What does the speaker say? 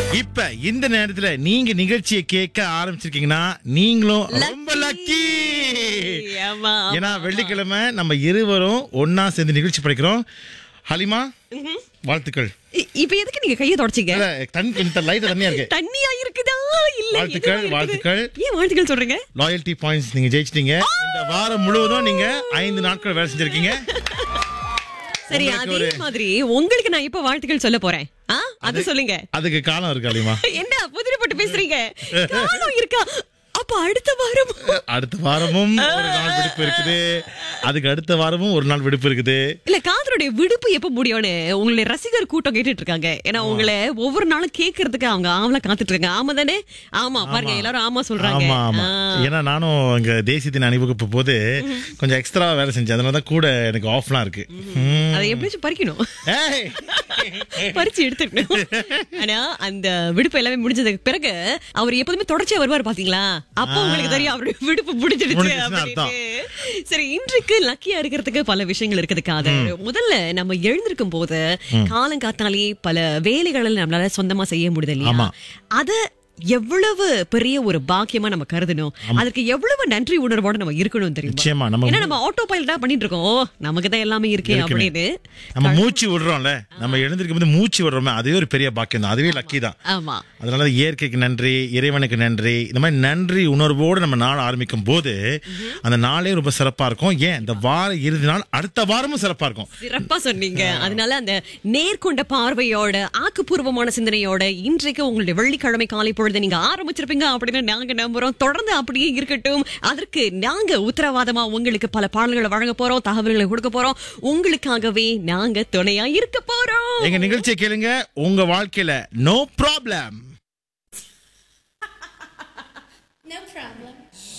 இப்ப இந்த நேரத்துல நீங்க நிகழ்ச்சியை கேட்க ஆரம்பிச்சிருக்கீங்கன்னா நீங்களும் ரொம்ப லக்கி. ஏன்னா வெள்ளிக்கிழமை நம்ம இருவரும் ஒன்னா சேர்ந்து நிகழ்ச்சி படிக்கிறோம். ஹலிமா, வாழ்த்துக்கள். இப்ப எதுக்கு நீங்க கையை தொடச்சீங்க? தண்ணியா இருக்கு. தண்ணியா இருக்குதா? இல்ல. வாழ்த்துக்கள், வாழ்த்துக்கள். ஏன் வாழ்த்துக்கள் சொல்றீங்க? லாயல்டி பாயிண்ட்ஸ் நீங்க ஜெயிச்சிட்டீங்க. இந்த வாரம் முழுவதும் நீங்க 5 நாட்கள் வேலை செஞ்சிருக்கீங்க. சரி, அதே மாதிரி உங்களுக்கு நான் இப்ப வாழ்த்துக்கள் சொல்ல போறேன். அது சொல்லுங்க. அதுக்கு காலம் இருக்கு ஹலிமா. என்ன புதிரி போட்டு பேசுறீங்க? காலம் இருக்கா? அப்ப அடுத்த வாரமும் ஒரு நாள் விடுப்பு இருக்குது. அதுக்கு அடுத்த வாரமும் ஒரு நாள் விடுப்பு இருக்குது. இல்ல, காதலுடைய விடுப்பு எப்ப முடியும்னு உங்களுடைய ரசிகர் கூட்டம் கேட்டுட்டு இருக்காங்க. ஏன்னா உங்களை ஒவ்வொரு நாளும் கேட்கறதுக்கு அவங்க ஆவலா காத்துட்டு இருக்காங்க. ஆமா தானே? ஆமா, பாருங்க எல்லாரும் ஆமா சொல்றாங்க. ஏன்னா நானும் இங்க தேசிய தின அணிவகுப்பு போது கொஞ்சம் எக்ஸ்ட்ரா வேலை செஞ்சேன். அதனாலதான் கூட எனக்கு ஆஃப்லாம் இருக்கு. அதை எப்படியாச்சும் பறிக்கணும், பறிச்சு எடுத்துக்கணும். ஆனா அந்த விடுப்பு எல்லாமே முடிஞ்சதுக்கு பிறகு அவர் எப்போதுமே தொடர்ச்சியா வருவார் பாத்தீங்களா? அப்போ உங்களுக்கு தெரியும் அவருடைய விடுப்பு முடிஞ்சிடுச்சு. சரி, இன்றைக்கு லக்கியா இருக்கிறதுக்கு பல விஷயங்கள் இருக்குதுக்காக முதல்ல நம்ம எழுந்திருக்கும் போது காலங்காத்தாலே பல வேலைகளை நம்மளால சொந்தமா செய்ய முடியுது இல்லையா? அத எவ்வளவு பெரிய ஒரு பாக்கியமா நம்ம கருதணும், அதற்கு எவ்வளவு நன்றி உணர்வோட நம்ம இருக்கணும் தெரியுமா? ஏன்னா நம்ம ஆட்டோ பைலட்டா பண்ணிட்டு இருக்கோம், நமக்கு தான் எல்லாமே இருக்கே அப்படின்னு. நம்ம மூச்சு விடுறோம்ல, நம்ம எழுந்திருக்கும் போது மூச்சு விடுறோமே, அதுவே ஒரு பெரிய பாக்கியம் தான், அதுவே லக்கி தான். ஆமா, அதனால இயற்கைக்கு நன்றி, இறைவனுக்கு நன்றி, இந்த மாதிரி நன்றி உணர்வோடு நம்ம நாள் ஆரம்பிக்கும் போது அந்த நாளே ரொம்ப சிறப்பா இருக்கும். ஏன் இந்த வார இறுதி நாள் அடுத்த வாரமும் சிறப்பா இருக்கும். சிறப்பா சொன்னீங்க. அதனால அந்த நேர்கொண்ட பார்வையோட ஆக்கப்பூர்வமான சிந்தனையோட இன்றைக்கு உங்களுடைய வெள்ளிக்கிழமை காலை நீங்க ஆரம்பிச்சிருப்பீங்க அப்படின்னு நாங்க நம்புறோம். தொடர்ந்து அப்படியே இருக்கட்டும். அதற்கு நாங்க உத்தரவாதமா உங்களுக்கு பல பாடல்களை வழங்க போறோம், தகவல்களை கொடுக்க போறோம். உங்களுக்காகவே நாங்க துணையா இருக்க போறோம். எங்க நிகழ்ச்சியை கேளுங்க. உங்க வாழ்க்கையில நோ ப்ராப்ளம். No problem.